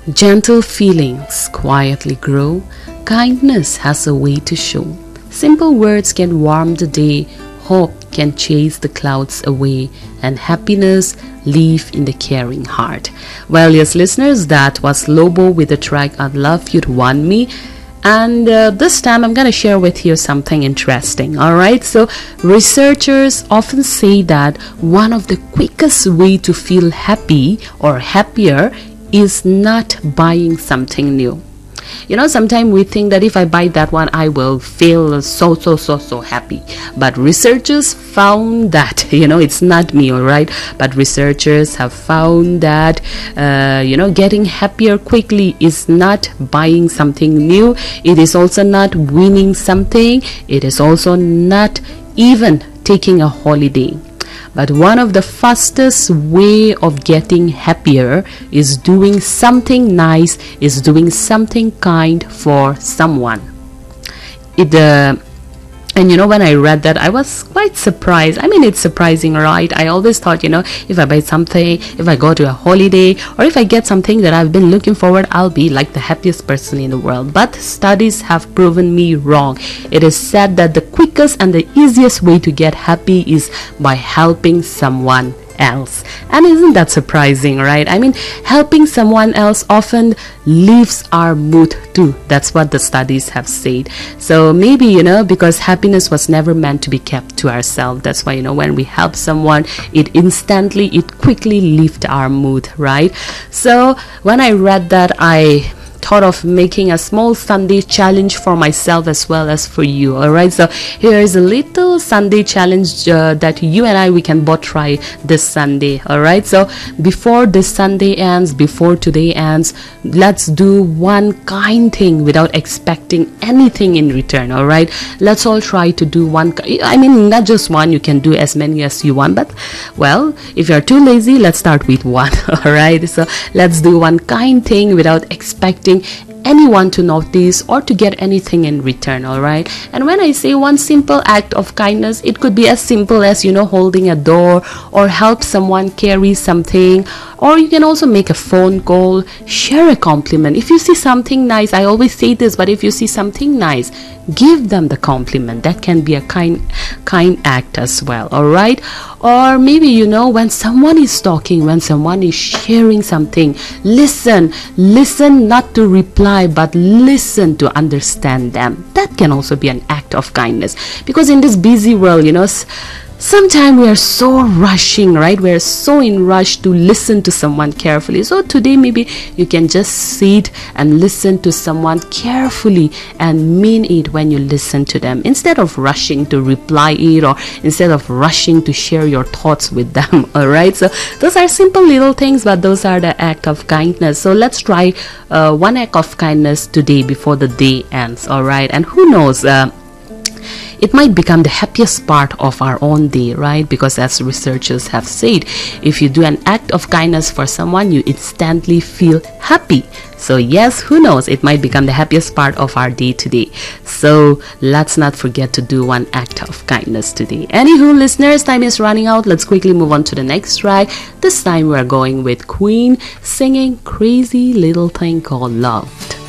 Gentle feelings quietly grow. Kindness has a way to show. Simple words can warm the day. Hope can chase the clouds away. And happiness live in the caring heart. Well, yes, listeners, that was Lobo with the track I Love You'd Want Me. And this time I'm going to share with you something interesting. Alright, so researchers often say that one of the quickest way to feel happy or happier is not buying something new. You know, sometimes we think that if I buy that one, I will feel so happy. But researchers found that, it's not me, alright? But researchers have found that, getting happier quickly is not buying something new. It is also not winning something. It is also not even taking a holiday. But one of the fastest way of getting happier is doing something nice, is doing something kind for someone. When I read that, I was quite surprised. I mean, it's surprising, right? I always thought, if I buy something, if I go to a holiday, or if I get something that I've been looking forward, I'll be like the happiest person in the world. But studies have proven me wrong. It is said that the quickest and the easiest way to get happy is by helping someone else. And isn't that surprising, right? I mean, helping someone else often lifts our mood too. That's what the studies have said. So maybe, because happiness was never meant to be kept to ourselves. That's why, when we help someone, it quickly lifts our mood, right? So when I read that, I thought of making a small Sunday challenge for myself as well as for you. Alright, so here is a little Sunday challenge that you and I, we can both try this Sunday. Alright, so before this Sunday ends, before today ends, let's do one kind thing without expecting anything in return. Alright, let's all try to do one. I mean, not just one, you can do as many as you want, but well, if you're too lazy, let's start with one. Alright, so let's do one kind thing without expecting anyone to notice or to get anything in return. Alright, and when I say one simple act of kindness, it could be as simple as holding a door, or help someone carry something, or you can also make a phone call, share a compliment. If you see something nice, I always say this, but if you see something nice, give them the compliment. That can be a kind act as well. Alright, or maybe when someone is talking, when someone is sharing something, listen not to reply, but listen to understand them. That can also be an act of kindness, because in this busy world, sometimes we are so rushing, right? We are so in rush to listen to someone carefully. So today maybe you can just sit and listen to someone carefully and mean it when you listen to them, instead of rushing to reply it, or instead of rushing to share your thoughts with them. Alright, so those are simple little things, but those are the act of kindness. So let's try one act of kindness today before the day ends. Alright, and who knows, it might become the happiest part of our own day, right? Because as researchers have said, if you do an act of kindness for someone, you instantly feel happy. So yes, who knows, it might become the happiest part of our day today. So let's not forget to do one act of kindness today. Anywho, listeners, time is running out. Let's quickly move on to the next track. This time we're going with Queen singing Crazy Little Thing Called Love.